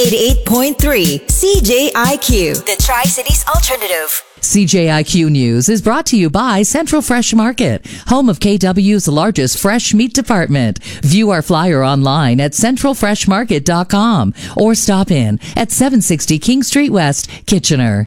88.3 CJIQ, the Tri-Cities Alternative. CJIQ News is brought to you by Central Fresh Market, home of KW's largest fresh meat department. View our flyer online at centralfreshmarket.com or stop in at 760 King Street West, Kitchener.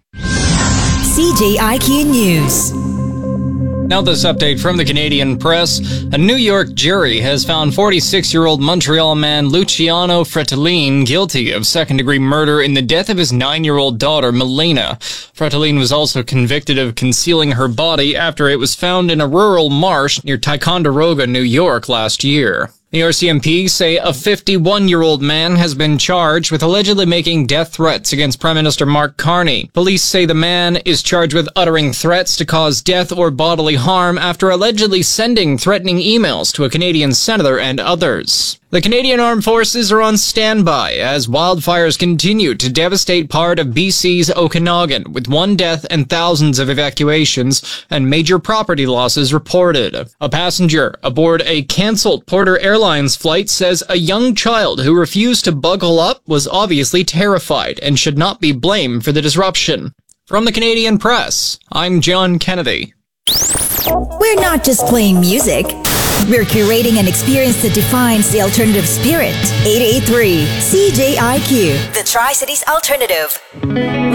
CJIQ News. Now this update from the Canadian Press. A New York jury has found 46-year-old Montreal man Luciano Fratellin guilty of second-degree murder in the death of his 9-year-old daughter, Melina. Fratellin was also convicted of concealing her body after it was found in a rural marsh near Ticonderoga, New York, last year. The RCMP say a 51-year-old man has been charged with allegedly making death threats against Prime Minister Mark Carney. Police say the man is charged with uttering threats to cause death or bodily harm after allegedly sending threatening emails to a Canadian senator and others. The Canadian Armed Forces are on standby as wildfires continue to devastate part of BC's Okanagan, with 1 death and thousands of evacuations and major property losses reported. A passenger aboard a cancelled Porter Airlines flight says a young child who refused to buckle up was obviously terrified and should not be blamed for the disruption. From the Canadian Press, I'm John Kennedy. We're not just playing music. We're curating an experience that defines the alternative spirit. 88.3 CJIQ, the Tri-Cities Alternative.